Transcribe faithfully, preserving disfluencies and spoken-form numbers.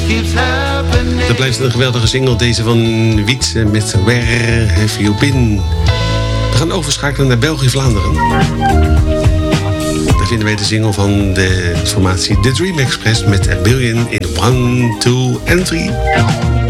Dat blijft een geweldige single, deze van Wietse met Where Have You Been. We gaan overschakelen naar België-Vlaanderen. Daar vinden wij de single van de formatie The Dream Express met A Billion in one, two en three.